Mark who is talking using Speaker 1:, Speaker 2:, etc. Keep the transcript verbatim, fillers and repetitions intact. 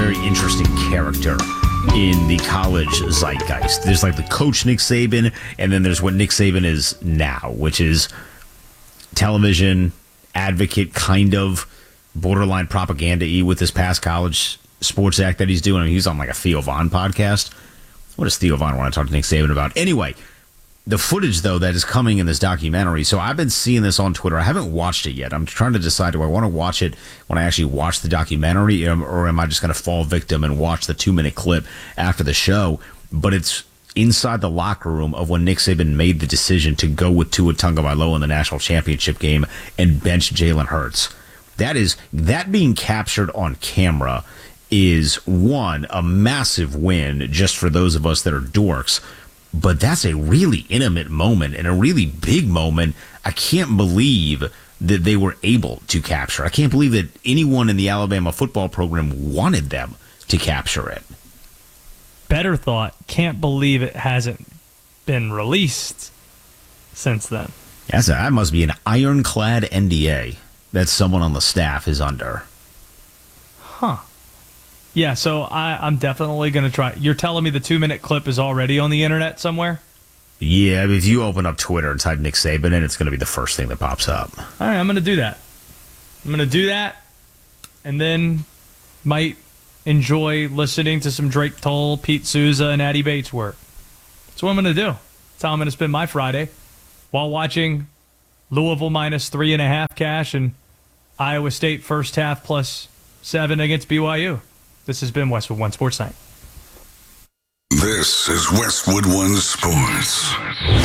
Speaker 1: very interesting character in the college zeitgeist. There's like the coach Nick Saban, and then there's what Nick Saban is now, which is television advocate, kind of borderline propaganda-y with this past college sports act that he's doing. I mean, he's on like a Theo Vaughn podcast. What does Theo Vaughn want to talk to Nick Saban about? Anyway, the footage, though, that is coming in this documentary. So I've been seeing this on Twitter. I haven't watched it yet. I'm trying to decide, do I want to watch it when I actually watch the documentary, or am I just going to fall victim and watch the two-minute clip after the show? But it's inside the locker room of when Nick Saban made the decision to go with Tua Tagovailoa in the national championship game and bench Jalen Hurts. That is, that being captured on camera is, one, a massive win just for those of us that are dorks. But that's a really intimate moment and a really big moment. I can't believe that they were able to capture. I can't believe that anyone in the Alabama football program wanted them to capture it.
Speaker 2: Better thought, can't believe it hasn't been released since then.
Speaker 1: That's a, that must be an ironclad N D A that someone on the staff is under.
Speaker 2: Huh. Yeah, so I, I'm definitely going to try. You're telling me the two-minute clip is already on the internet somewhere?
Speaker 1: Yeah, if you open up Twitter and type Nick Saban in, it's going to be the first thing that pops up.
Speaker 2: All right, I'm going to do that. I'm going to do that, and then might enjoy listening to some Drake Toll, Pete Souza, and Addy Bates work. That's what I'm going to do. That's how I'm going to spend my Friday while watching Louisville minus three and a half cash and Iowa State first half plus seven against B Y U. This has been Westwood One Sports Night.
Speaker 3: This is Westwood One Sports.